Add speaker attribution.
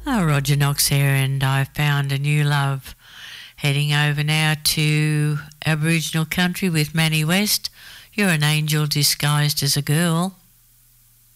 Speaker 1: Roger Knox here, and I found a new love. Heading over now to Aboriginal country with Manny West. You're an angel disguised as a girl.